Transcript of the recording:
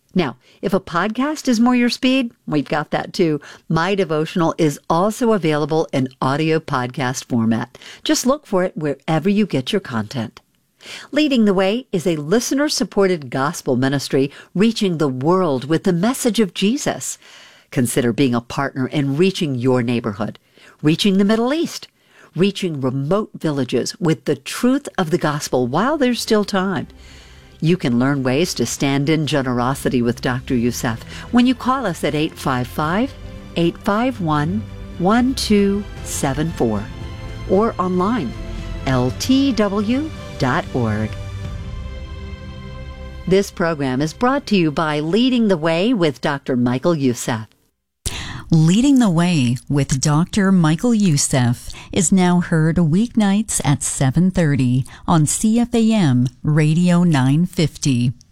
Now, if a podcast is more your speed, we've got that too. My devotional is also available in audio podcast format. Just look for it wherever you get your content. Leading the Way is a listener-supported gospel ministry reaching the world with the message of Jesus. Consider being a partner in reaching your neighborhood, reaching the Middle East, reaching remote villages with the truth of the gospel while there's still time. You can learn ways to stand in generosity with Dr. Youssef when you call us at 855-851-1274 or online, ltw.org. This program is brought to you by Leading the Way with Dr. Michael Youssef. Leading the Way with Dr. Michael Youssef is now heard weeknights at 7:30 on CFAM Radio 950.